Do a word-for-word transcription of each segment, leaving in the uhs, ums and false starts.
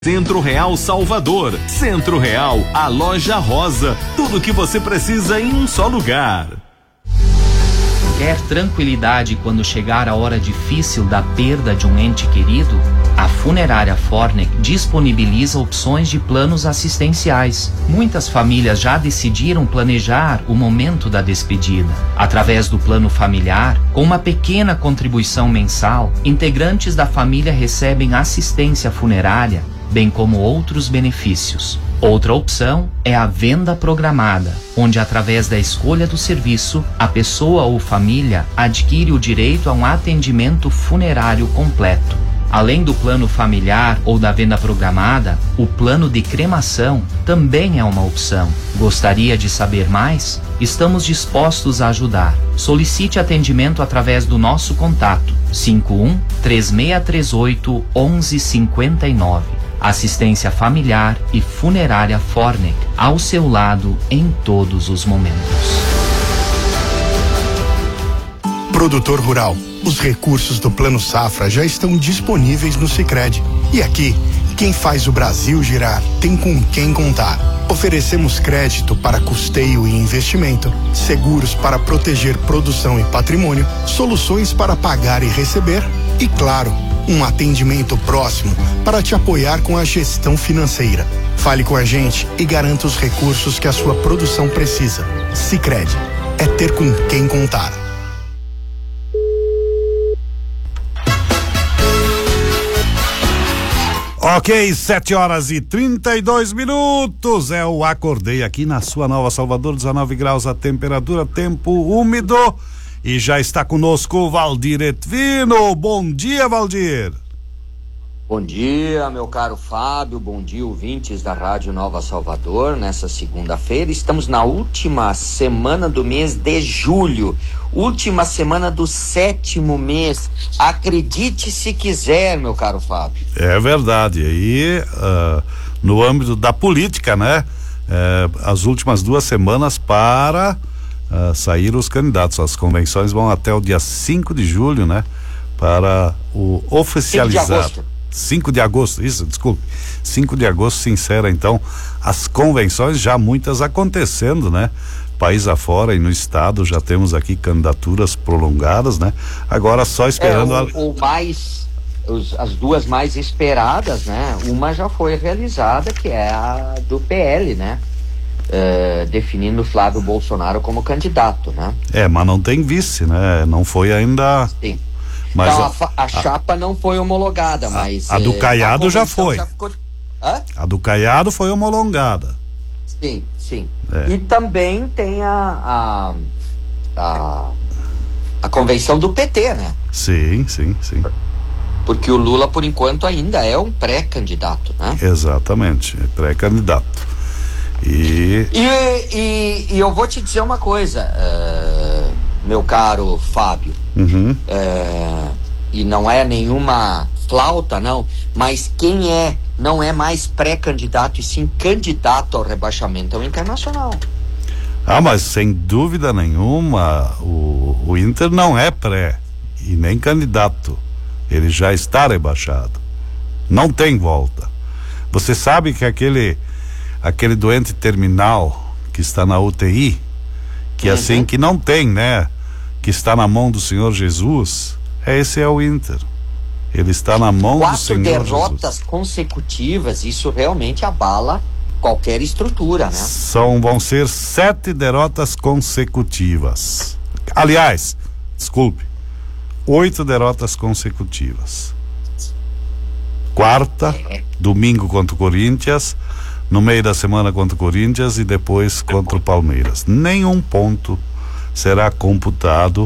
Centro Real Salvador. Centro Real, a loja rosa. Tudo o que você precisa em um só lugar. Quer tranquilidade quando chegar a hora difícil da perda de um ente querido? A Funerária Fornec disponibiliza opções de planos assistenciais. Muitas famílias já decidiram planejar o momento da despedida. Através do plano familiar, com uma pequena contribuição mensal, integrantes da família recebem assistência funerária, bem como outros benefícios. Outra opção é a venda programada, onde através da escolha do serviço, a pessoa ou família adquire o direito a um atendimento funerário completo. Além do plano familiar ou da venda programada, o plano de cremação também é uma opção. Gostaria de saber mais? Estamos dispostos a ajudar. Solicite atendimento através do nosso contato cinco um, três seis três oito, um um cinco nove. Assistência familiar e funerária Fornec, ao seu lado em todos os momentos. Produtor rural, os recursos do Plano Safra já estão disponíveis no Sicredi. E aqui, quem faz o Brasil girar tem com quem contar. Oferecemos crédito para custeio e investimento, seguros para proteger produção e patrimônio, soluções para pagar e receber e, claro, um atendimento próximo para te apoiar com a gestão financeira. Fale com a gente e garanta os recursos que a sua produção precisa. Sicredi, é ter com quem contar. Ok, sete horas e trinta e dois minutos. É o Acordei aqui na sua Nova Salvador, dezenove graus a temperatura, tempo úmido. E já está conosco o Valdir Etvino. Bom dia, Valdir. Bom dia, meu caro Fábio. Bom dia, ouvintes da Rádio Nova Salvador. Nessa segunda-feira, estamos na última semana do mês de julho. Última semana do sétimo mês. Acredite se quiser, meu caro Fábio. É verdade. Aí, uh, no âmbito da política, né? Uh, as últimas duas semanas para uh, sair os candidatos. As convenções vão até o dia cinco de julho, né? Para o oficializar. cinco de agosto. cinco de agosto, isso, desculpe. cinco de agosto, sincera, então, as convenções já muitas acontecendo, né? País afora e no estado já temos aqui candidaturas prolongadas, né? Agora só esperando... É, o, o mais, os, as duas mais esperadas, né? Uma já foi realizada, que é a do P L, né? Uh, definindo Flávio Bolsonaro como candidato, né? É, mas não tem vice, né? Não foi ainda... Sim. Mas então, a, a, a chapa a, não foi homologada, mas... A do Caiado já foi. Já ficou... Hã? A do Caiado foi homologada. Sim, sim. É. E também tem a, a, a, a convenção do P T, né? Sim, sim, sim. Porque o Lula, por enquanto, ainda é um pré-candidato, né? Exatamente, é pré-candidato. E... E, e... e eu vou te dizer uma coisa, uh, meu caro Fábio. Uhum. É, e não é nenhuma flauta, não, mas quem é, não é mais pré-candidato e sim candidato ao rebaixamento é o Internacional. Ah, mas sem dúvida nenhuma, o, o Inter não é pré e nem candidato. Ele já está rebaixado. Não tem volta. Você sabe que aquele, aquele doente terminal que está na U T I, que uhum. assim que não tem, né? Que está na mão do Senhor Jesus, esse é o Inter. Ele está na mão Quatro do Senhor derrotas Jesus. Consecutivas, isso realmente abala qualquer estrutura, né? São, vão ser sete derrotas consecutivas. Aliás, desculpe, oito derrotas consecutivas. Quarta, é. domingo contra o Corinthians, no meio da semana contra o Corinthians e depois contra o Palmeiras. Nenhum ponto será computado.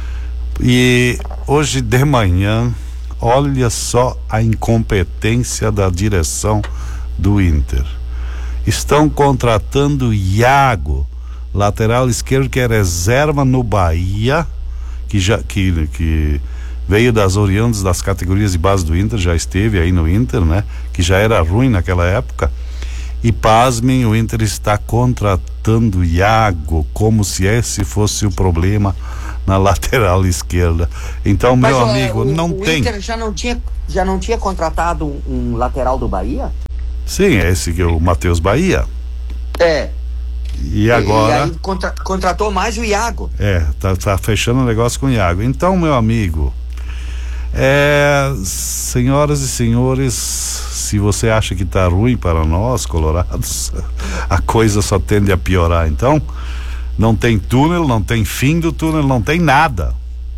E hoje de manhã, olha só a incompetência da direção do Inter. Estão contratando Iago, lateral esquerdo que é reserva no Bahia, que já que, que veio das oriundas das categorias de base do Inter, já esteve aí no Inter, né? Que já era ruim naquela época. E pasmem, o Inter está contratando Iago como se esse fosse o problema na lateral esquerda. Então, Mas, meu ó, amigo, o, não o tem. Inter já não tinha, já não tinha contratado um, um lateral do Bahia? Sim, é esse que é o Matheus Bahia. É. E agora. E aí contra, contratou mais o Iago. É, tá, tá fechando o negócio com o Iago. Então, meu amigo, é, senhoras e senhores, se você acha que tá ruim para nós, colorados, a coisa só tende a piorar. Então, não tem túnel, não tem fim do túnel, não tem nada.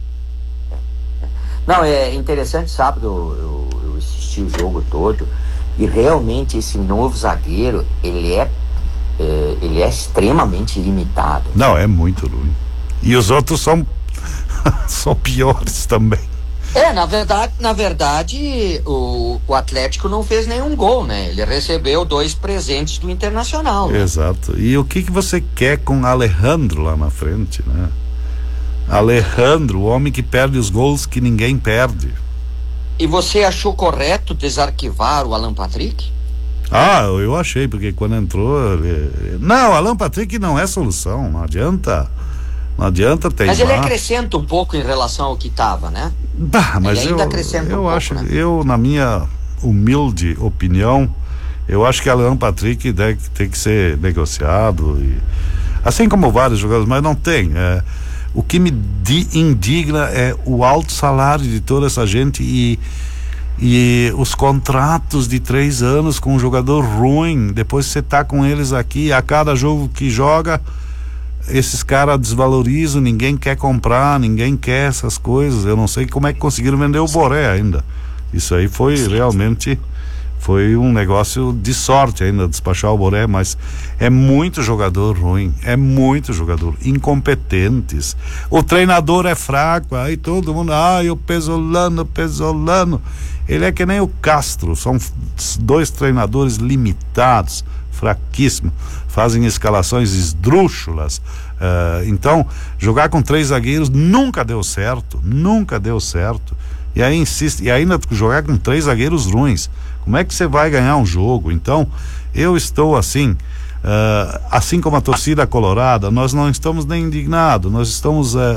Não, é interessante, sábado eu, eu assisti o jogo todo e realmente esse novo zagueiro, ele é, é ele é extremamente limitado. Não, é muito ruim. E os outros são são piores também. É, na verdade, na verdade, o, o Atlético não fez nenhum gol, né? Ele recebeu dois presentes do Internacional. Né? Exato. E o que que você quer com Alejandro lá na frente, né? Alejandro, o homem que perde os gols que ninguém perde. E você achou correto desarquivar o Alan Patrick? Ah, eu achei, porque quando entrou... Ele... Não, Alan Patrick não é solução, não adianta... Não adianta teimar. Mas ele acrescenta um pouco em relação ao que estava, né? Bah, mas ele ainda eu, acrescenta eu um pouco, acho, né? eu, na minha humilde opinião, eu acho que Alan Patrick deve ter que ser negociado, e, assim como vários jogadores, mas não tem. É, o que me di, indigna é o alto salário de toda essa gente e, e os contratos de três anos com um jogador ruim. Depois você tá com eles aqui, a cada jogo que joga, esses caras desvalorizam, ninguém quer comprar, ninguém quer essas coisas. Eu não sei como é que conseguiram vender o Boré ainda. Isso aí foi realmente, foi um negócio de sorte ainda, despachar o Boré, mas é muito jogador ruim, é muito jogador, incompetentes. O treinador é fraco, aí todo mundo, ai, o Pesolano, Pesolano. Ele é que nem o Castro, são dois treinadores limitados, fraquíssimo, fazem escalações esdrúxulas. Uh, então, jogar com três zagueiros nunca deu certo, nunca deu certo. E aí insiste, e ainda jogar com três zagueiros ruins. Como é que você vai ganhar um jogo? Então, eu estou assim, uh, assim como a torcida colorada, nós não estamos nem indignados, nós estamos uh,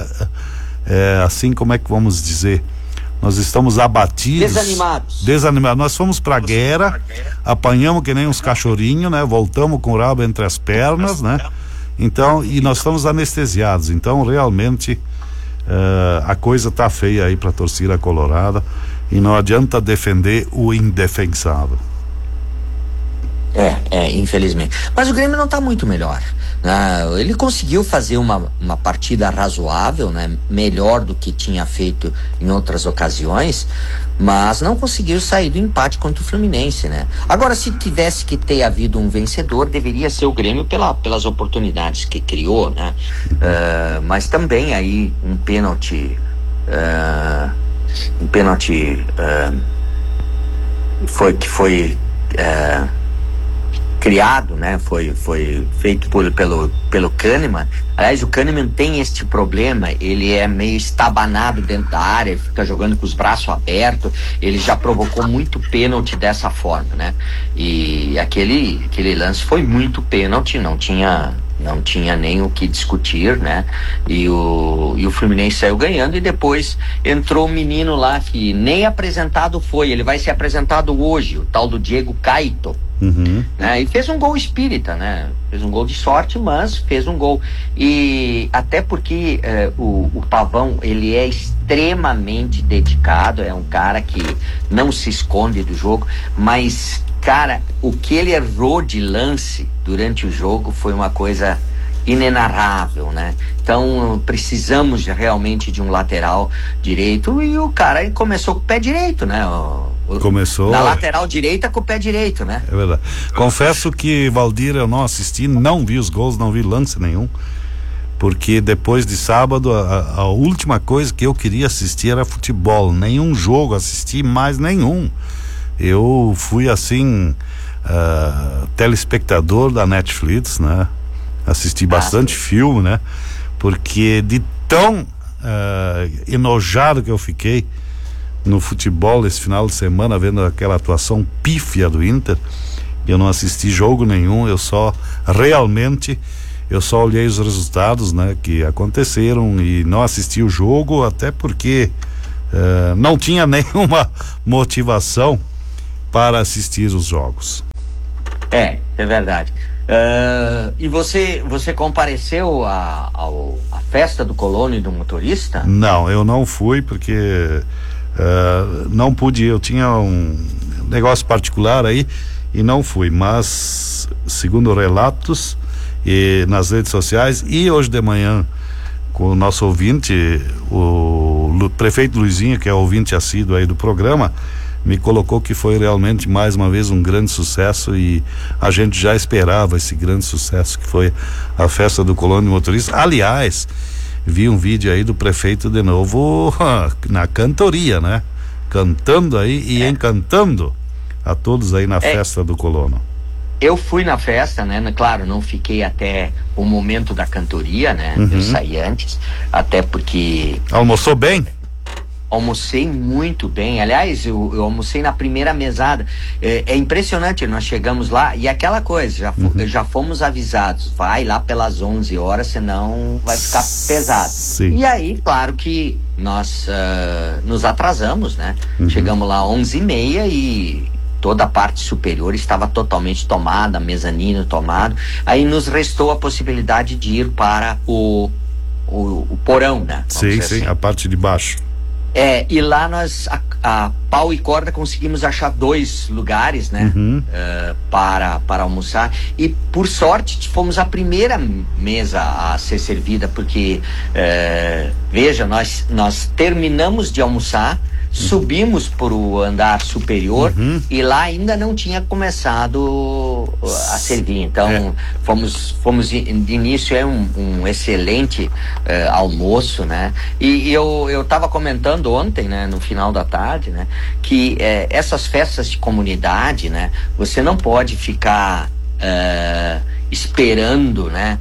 uh, assim, como é que vamos dizer? Nós estamos abatidos. Desanimados. Desanimados. Nós fomos pra guerra, apanhamos que nem uns cachorrinhos, né? Voltamos com o rabo entre as pernas, né? Então, e nós estamos anestesiados. Então, realmente, uh, a coisa tá feia aí pra torcida colorada e não adianta defender o indefensável. É, é, infelizmente. Mas o Grêmio não tá muito melhor. Ah, ele conseguiu fazer uma, uma partida razoável, né? Melhor do que tinha feito em outras ocasiões, mas não conseguiu sair do empate contra o Fluminense, né? Agora, se tivesse que ter havido um vencedor, deveria ser o Grêmio pela, pelas oportunidades que criou, né? Uh, mas também aí um pênalti uh, um pênalti uh, foi, que foi uh, criado, né? Foi, foi feito por, pelo, pelo Kahneman. Aliás, o Kahneman tem este problema, ele é meio estabanado dentro da área, fica jogando com os braços abertos, ele já provocou muito pênalti dessa forma, né? E aquele, aquele lance foi muito pênalti, não tinha, não tinha nem o que discutir, né? E o, e o Fluminense saiu ganhando e depois entrou um menino lá que nem apresentado foi, ele vai ser apresentado hoje, o tal do Diego Caito. Uhum. Né? E fez um gol espírita, né? Fez um gol de sorte, mas fez um gol. E até porque eh, o, o Pavão, ele é extremamente dedicado, é um cara que não se esconde do jogo, mas, cara, o que ele errou de lance durante o jogo foi uma coisa inenarrável, né? Então precisamos de, realmente de um lateral direito, e o cara começou com o pé direito, né? O, Começou na lateral direita com o pé direito, né? É verdade. Confesso que, Valdir, eu não assisti, não vi os gols, não vi lance nenhum, porque depois de sábado a, a última coisa que eu queria assistir era futebol, nenhum jogo assisti, mais nenhum. Eu fui assim uh, telespectador da Netflix, né? Assisti bastante ah, filme, né? Porque de tão uh, enojado que eu fiquei no futebol esse final de semana, vendo aquela atuação pífia do Inter, eu não assisti jogo nenhum, eu só realmente eu só olhei os resultados, né, que aconteceram e não assisti o jogo, até porque uh, não tinha nenhuma motivação para assistir os jogos. É, é verdade. Uh, e você, você compareceu à a, a, a festa do colono e do motorista? Não, eu não fui porque uh, não pude, eu tinha um negócio particular aí e não fui, mas segundo relatos e nas redes sociais e hoje de manhã com o nosso ouvinte, o Lu, prefeito Luizinho, que é ouvinte assíduo aí do programa, me colocou que foi realmente mais uma vez um grande sucesso e a gente já esperava esse grande sucesso que foi a festa do colono e motorista. Aliás, vi um vídeo aí do prefeito de novo na cantoria, né? Cantando aí e é. encantando a todos aí na é. festa do colono. Eu fui na festa, né? Claro, não fiquei até o momento da cantoria, né? Uhum. Eu saí antes, até porque... Almoçou bem? Almocei muito bem, aliás, eu, eu almocei na primeira mesada. É, é impressionante, nós chegamos lá e aquela coisa, já, uhum. já fomos avisados, vai lá pelas onze horas, senão vai ficar pesado. Sim. E aí, claro que nós uh, nos atrasamos, né? Uhum. Chegamos lá onze e meia e toda a parte superior estava totalmente tomada, mezanino tomado. Aí nos restou a possibilidade de ir para o, o, o porão, né? Sim, sim, assim. A parte de baixo. É, e lá nós, a, a pau e corda, conseguimos achar dois lugares, né, uhum. uh, para, para almoçar, e por sorte fomos a primeira mesa a ser servida, porque, uh, veja, nós, nós terminamos de almoçar, subimos para o andar superior uhum. e lá ainda não tinha começado a servir. Então é. fomos, fomos de início é um, um excelente uh, almoço, né? E, e eu eu estava comentando ontem, né, no final da tarde, né, que uh, essas festas de comunidade, né, você não pode ficar uh, esperando, né,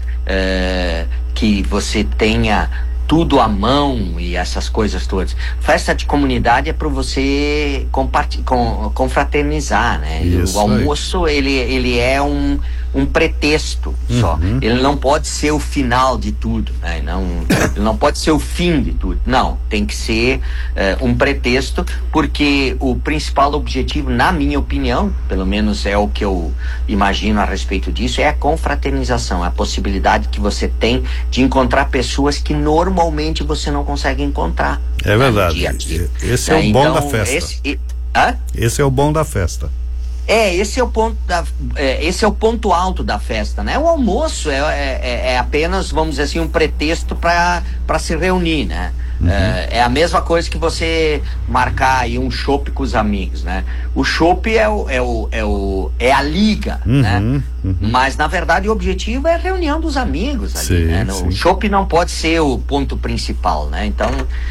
uh, que você tenha tudo à mão e essas coisas todas. Festa de comunidade é para você compartilhar, com, confraternizar, né? Isso, o almoço, ele, ele é um, um pretexto só. Uhum. Ele não pode ser o final de tudo, né? Não, ele não pode ser o fim de tudo. Não, tem que ser uh, um pretexto, porque o principal objetivo, na minha opinião, pelo menos é o que eu imagino a respeito disso, é a confraternização, a possibilidade que você tem de encontrar pessoas que normalmente Normalmente você não consegue encontrar. É verdade. Dia -dia. Esse é, é o bom então, da festa. Esse, e, hã? esse é o bom da festa. É, esse é o ponto da, é, esse é o ponto alto da festa, né? O almoço é, é, é apenas, vamos dizer assim, um pretexto para para se reunir, né? Uhum. É, é a mesma coisa que você marcar aí um chopp com os amigos, né? O chopp é, o, é, o, é, o, é a liga, uhum, né? Uhum. Mas, na verdade, o objetivo é a reunião dos amigos ali, sim, né? sim. O chopp não pode ser o ponto principal, né? Então,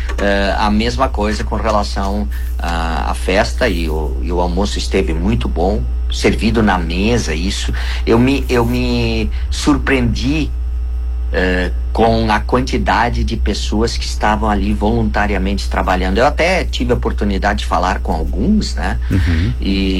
é, a mesma coisa com relação à, à festa e o, e o almoço esteve muito bom, servido na mesa, isso. Eu me, eu me surpreendi Uh, com a quantidade de pessoas que estavam ali voluntariamente trabalhando. Eu até tive a oportunidade de falar com alguns, né? Uhum.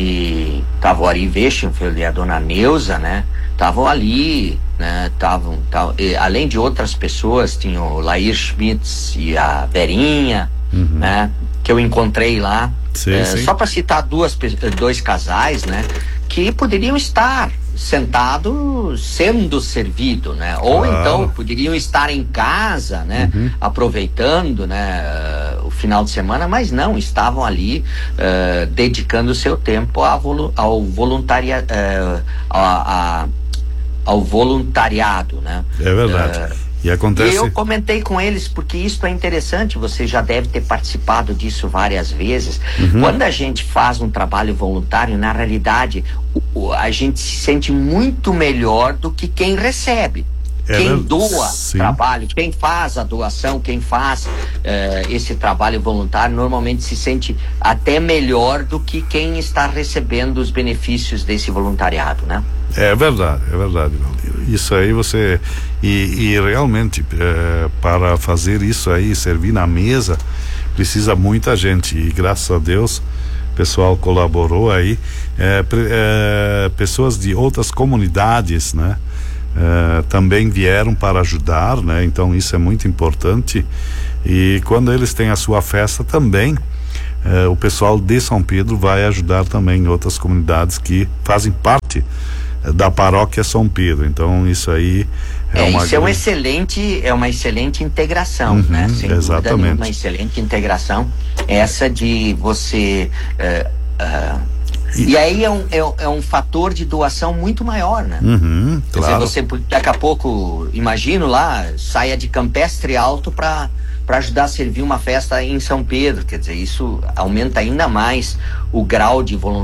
E tava o Ari Weschenfeld e a dona Neuza, né? Estavam ali, né? Tavam, tavam, e, além de outras pessoas, tinha o Lair Schmitz e a Verinha, uhum. né? Que eu encontrei lá. Sim, uh, sim. Só para citar duas, dois casais, né? Que poderiam estar sentado sendo servido, né? Ou claro. Então poderiam estar em casa, né? Uhum. Aproveitando, né? Uh, o final de semana, mas não, estavam ali uh, dedicando o seu tempo a volu ao voluntaria uh, a, a, ao voluntariado, né? É verdade. Uh, E acontece... E eu comentei com eles, porque isso é interessante, você já deve ter participado disso várias vezes. Uhum. Quando a gente faz um trabalho voluntário, na realidade, o, o, a gente se sente muito melhor do que quem recebe. É, quem doa sim. trabalho, quem faz a doação, quem faz uh, esse trabalho voluntário, normalmente se sente até melhor do que quem está recebendo os benefícios desse voluntariado, né? É verdade, é verdade. Isso aí você... E, e realmente, é, para fazer isso aí, servir na mesa, precisa muita gente. E graças a Deus, o pessoal colaborou aí. É, é, pessoas de outras comunidades, né? eh, também vieram para ajudar, né? Então isso é muito importante. E quando eles têm a sua festa também, eh, o pessoal de São Pedro vai ajudar também em outras comunidades que fazem parte eh, da paróquia São Pedro. Então isso aí é, é uma isso é um grande... excelente é uma excelente integração, uhum, né? Sem exatamente. dúvida nenhuma, uma excelente integração essa de você uh, uh, e, e aí é um, é, é um fator de doação muito maior, né? Uhum, claro. Quer dizer, você daqui a pouco, imagino lá, saia de Campestre Alto para para ajudar a servir uma festa em São Pedro. Quer dizer, isso aumenta ainda mais o grau de, volun,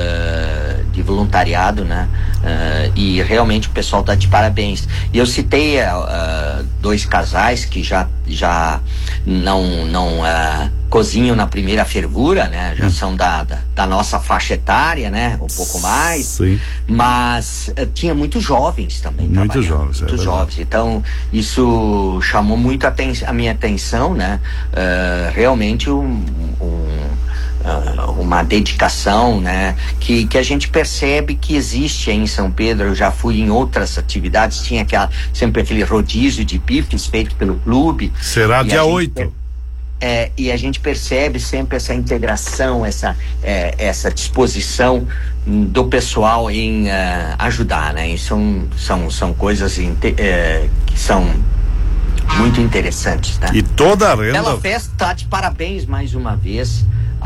uh, de voluntariado, né? Uh, e realmente o pessoal está de parabéns. E eu citei uh, dois casais que já, já não, não uh, cozinham na primeira fervura, né? Já hum. são da, da, da nossa faixa etária, né? Um pouco mais. Sim. Mas uh, tinha muitos jovens também. Muitos jovens, Muitos é jovens. Então, isso chamou muito a, ten- a minha atenção, né? Uh, realmente um, um uma dedicação, né, que, que a gente percebe que existe aí em São Pedro. Eu já fui em outras atividades, tinha aquela, sempre aquele rodízio de bifes feito pelo clube. Será dia oito. É, e a gente percebe sempre essa integração, essa, é, essa disposição do pessoal em uh, ajudar, né? E são, são, são coisas inte- é, que são muito interessantes, né? E toda a renda... Bela festa, tá de parabéns mais uma vez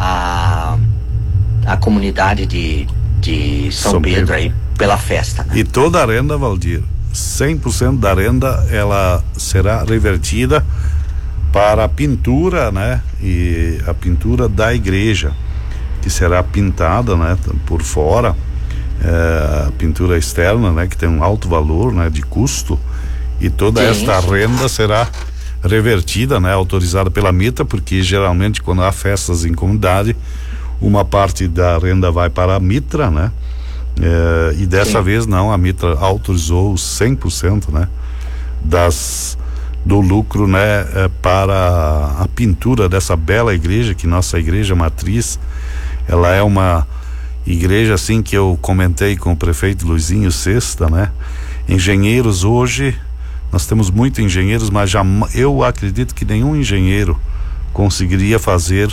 a, a comunidade de, de São, São Pedro, Pedro aí pela festa, né? E toda a renda, Valdir, cem por cento da renda, ela será revertida para a pintura, né? E a pintura da igreja, que será pintada, né? Por fora, é, a pintura externa, né? Que tem um alto valor, né? De custo, e toda Sim. esta renda será revertida, né, autorizada pela Mitra, porque geralmente quando há festas em comunidade, uma parte da renda vai para a Mitra, né? É, e dessa Sim. vez não, a Mitra autorizou cem por cento, né, das do lucro, né, é, para a pintura dessa bela igreja, que nossa igreja matriz, ela é uma igreja assim que eu comentei com o prefeito Luizinho Sexta, né? Engenheiros hoje, nós temos muitos engenheiros, mas já, eu acredito que nenhum engenheiro conseguiria fazer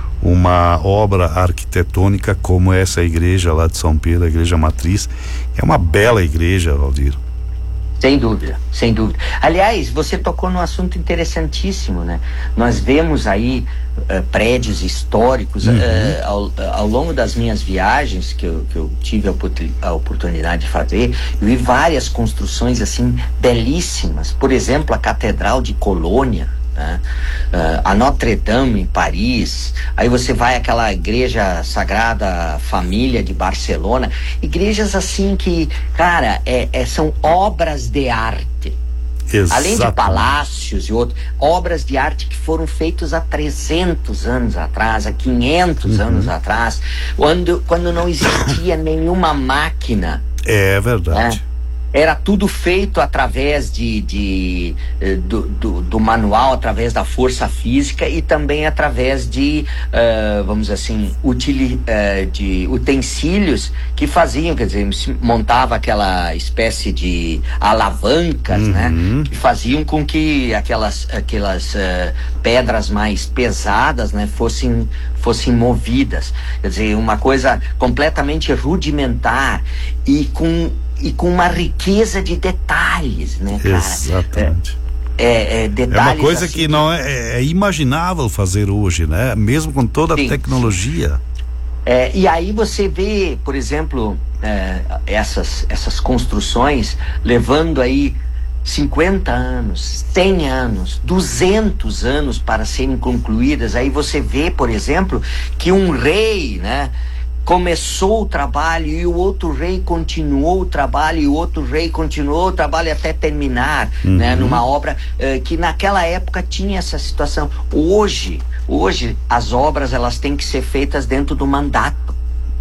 uma obra arquitetônica como essa igreja lá de São Pedro, a igreja matriz. É uma bela igreja, Valdir. Sem dúvida, sem dúvida. Aliás, você tocou num assunto interessantíssimo, né? Nós vemos aí uh, prédios históricos, uhum. uh, ao, ao longo das minhas viagens que eu, que eu tive a, oportun, a oportunidade de fazer, eu vi várias construções assim belíssimas. Por exemplo, a Catedral de Colônia, né? Uh, a Notre Dame em Paris. Aí você vai àquela igreja Sagrada Família de Barcelona, igrejas assim que, cara, é, é, são obras de arte. Exato. Além de palácios e outros, obras de arte que foram feitas há trezentos anos atrás, há quinhentos uhum. anos atrás, quando, quando não existia nenhuma máquina. É verdade. Né? Era tudo feito através de, de, do, do, do manual, através da força física e também através de, uh, vamos dizer assim, utili, uh, de utensílios que faziam, quer dizer, montava aquela espécie de alavancas, uhum. né? Que faziam com que aquelas, aquelas uh, pedras mais pesadas, né? Fossem, fossem movidas. Quer dizer, uma coisa completamente rudimentar e com... e com uma riqueza de detalhes, né, cara? Exatamente. É, é, é, detalhes é uma coisa assim, que não é, é imaginável fazer hoje, né? Mesmo com toda sim, a tecnologia. É, e aí você vê, por exemplo, é, essas, essas construções levando aí cinquenta anos, cem anos, duzentos anos para serem concluídas. Aí você vê, por exemplo, que um rei, né, começou o trabalho e o outro rei continuou o trabalho e o outro rei continuou o trabalho até terminar, uhum. né, numa obra uh, que naquela época tinha essa situação. Hoje, hoje as obras elas têm que ser feitas dentro do mandato.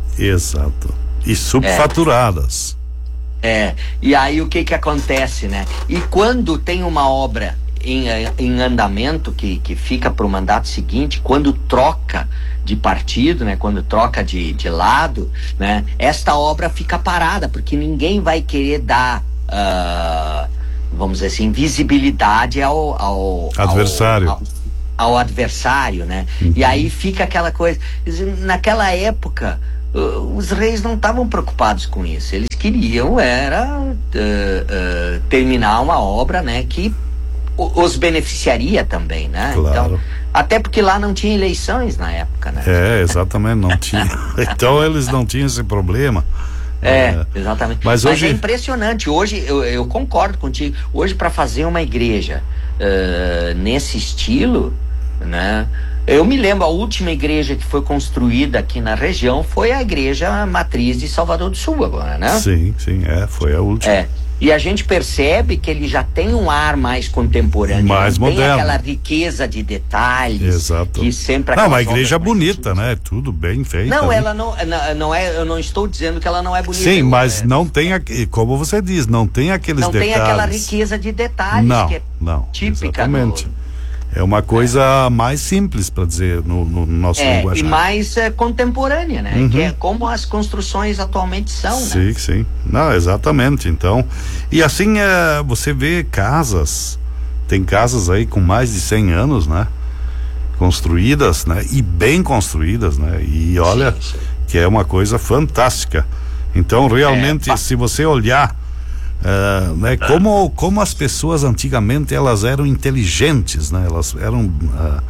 Exato. E subfaturadas. É, é. E aí o que que acontece, né? E quando tem uma obra em, em andamento que, que fica para o mandato seguinte, quando troca de partido, né, quando troca de, de lado, né, esta obra fica parada, porque ninguém vai querer dar uh, vamos dizer assim, visibilidade ao, ao adversário. Ao, ao, ao adversário, né? Uhum. E aí fica aquela coisa, naquela época uh, os reis não estavam preocupados com isso, eles queriam era uh, uh, terminar uma obra, né, que os beneficiaria também, né? Claro. Então, até porque lá não tinha eleições na época, né? É, exatamente, não tinha. Então eles não tinham esse problema. É, é, exatamente. Mas, Mas hoje... é impressionante. Hoje, eu, eu concordo contigo. Hoje, para fazer uma igreja uh, nesse estilo, né? Eu me lembro, a última igreja que foi construída aqui na região foi a igreja matriz de Salvador do Sul agora, né? Sim, sim, é, foi a última. É. E a gente percebe que ele já tem um ar mais contemporâneo, mais não moderno. Tem aquela riqueza de detalhes. Exato. Que sempre não, uma igreja bonita, né? Tudo bem feito. Não, ali. ela não, não, não é. Eu não estou dizendo que ela não é bonita. Sim, mas é, não tem, como você diz, não tem aqueles não detalhes. Não tem aquela riqueza de detalhes não, que é não, típica. Exatamente. No... É uma coisa é. mais simples, para dizer, no, no nosso é, linguajar. E mais é, contemporânea, né? Uhum. Que é como as construções atualmente são, sim, né? Sim, não, exatamente. Então, e assim é, você vê casas, tem casas aí com mais de cem anos, né? Construídas, né? E bem construídas, né? E olha, sim, sim. que é uma coisa fantástica. Então, realmente, é, se você olhar Uh, né, como, como as pessoas antigamente elas eram inteligentes, né? Elas eram uh,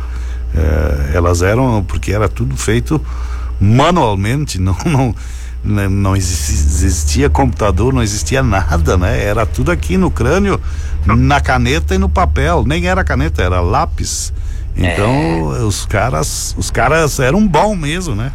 uh, elas eram, porque era tudo feito manualmente, não, não, não existia computador, não existia nada, né? Era tudo aqui no crânio, na caneta e no papel, nem era caneta, era lápis. Então é. os caras os caras eram bons mesmo, né?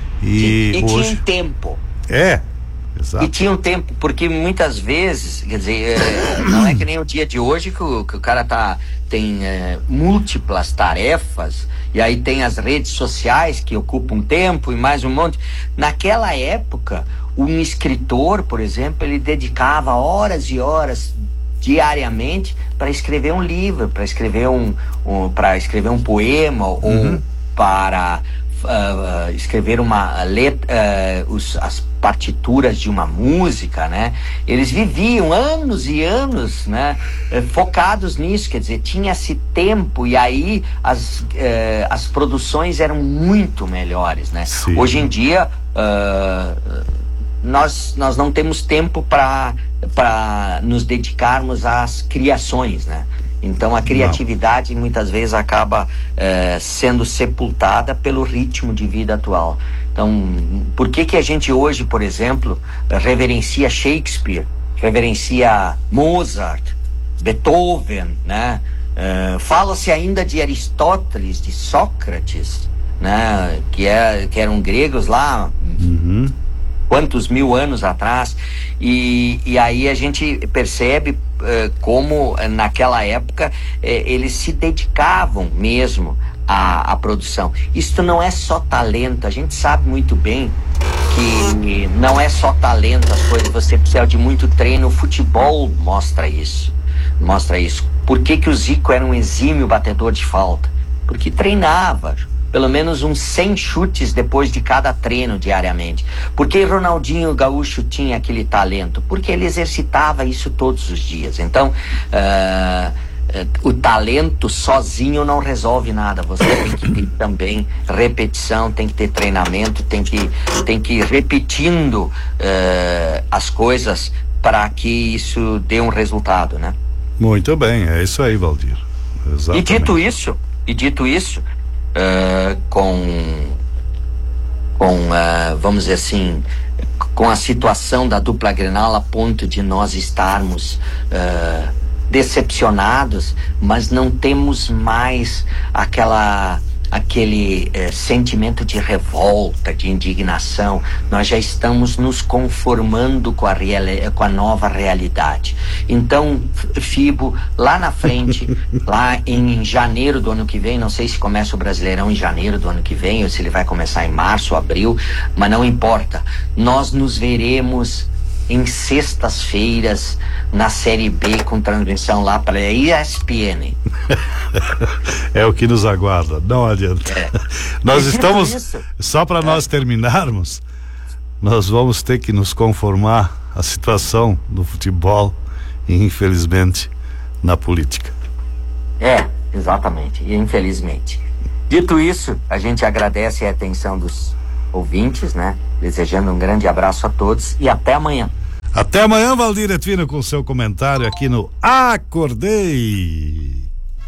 E, e hoje... tinha tempo. É. Exato. E tinha um tempo, porque muitas vezes, quer dizer, é, não é que nem o dia de hoje que o, que o cara tá, tem é, múltiplas tarefas, e aí tem as redes sociais que ocupam tempo e mais um monte. Naquela época, um escritor, por exemplo, ele dedicava horas e horas diariamente para escrever um livro, para escrever um, um para escrever um poema, uhum. ou para Uh, escrever uma letra, uh, os, as partituras de uma música, né? Eles viviam anos e anos, né? Uh, focados nisso, quer dizer, tinha-se tempo, e aí as, uh, as produções eram muito melhores, né? Sim. Hoje em dia uh, nós, nós não temos tempo para para nos dedicarmos às criações, né? Então a criatividade não. muitas vezes acaba eh, sendo sepultada pelo ritmo de vida atual. Então, por que que a gente hoje, por exemplo, reverencia Shakespeare, reverencia Mozart, Beethoven, né? Eh, fala-se ainda de Aristóteles, de Sócrates, né? Que, é, que eram gregos lá, uhum. quantos mil anos atrás, e, e aí a gente percebe uh, como uh, naquela época uh, eles se dedicavam mesmo à, à produção. Isto não é só talento, a gente sabe muito bem que não é só talento as coisas, você precisa de muito treino. O futebol mostra isso, mostra isso. Por que que o Zico era um exímio batedor de falta? Porque treinava pelo menos uns cem chutes depois de cada treino diariamente. Por que Ronaldinho Gaúcho tinha aquele talento? Porque ele exercitava isso todos os dias. Então, uh, uh, o talento sozinho não resolve nada. Você tem que ter também repetição, tem que ter treinamento, tem que, tem que ir repetindo uh, as coisas para que isso dê um resultado, né? Muito bem, é isso aí, Valdir. Exatamente. E dito isso, e dito isso, Uh, com, com uh, vamos dizer assim, com a situação da dupla Grenal a ponto de nós estarmos uh, decepcionados, mas não temos mais aquela aquele eh, sentimento de revolta, de indignação. Nós já estamos nos conformando com a, real, com a nova realidade. Então, Fibo, lá na frente, lá em janeiro do ano que vem, não sei se começa o Brasileirão em janeiro do ano que vem, ou se ele vai começar em março, abril, mas não importa. Nós nos veremos em sextas-feiras na Série B com transmissão lá para a E S P N. É o que nos aguarda, não adianta. É. Nós estamos, só para é. nós terminarmos, nós vamos ter que nos conformar à situação do futebol e infelizmente na política. É, exatamente, e infelizmente. Dito isso, a gente agradece a atenção dos ouvintes, né? Desejando um grande abraço a todos e até amanhã. Até amanhã, Valdir Etvino, com seu comentário aqui no Acordei.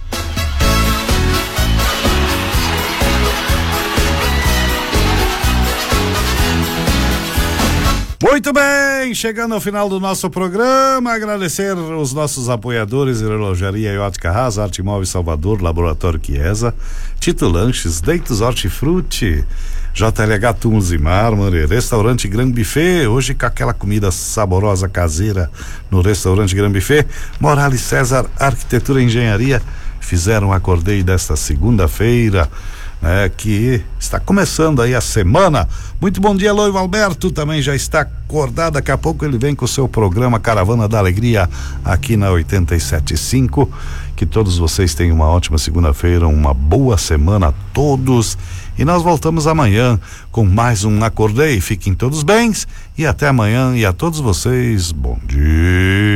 Muito bem, chegando ao final do nosso programa, agradecer os nossos apoiadores: Relojaria e Ótica Haas, Arte Móvel Salvador, Laboratório Chiesa, Tito Lanches, Deitos Hortifruti, J L H Túmulos e Mármore, Restaurante Gran Buffet, hoje com aquela comida saborosa caseira no Restaurante Gran Buffet. Morales César Arquitetura e Engenharia fizeram um Acordei desta segunda-feira, né, que está começando aí a semana. Muito bom dia, Loivo Alberto também já está acordado, daqui a pouco ele vem com o seu programa Caravana da Alegria aqui na oitenta e sete ponto cinco. Que todos vocês tenham uma ótima segunda-feira, uma boa semana a todos, e nós voltamos amanhã com mais um Acordei. Fiquem todos bem e até amanhã, e a todos vocês, bom dia.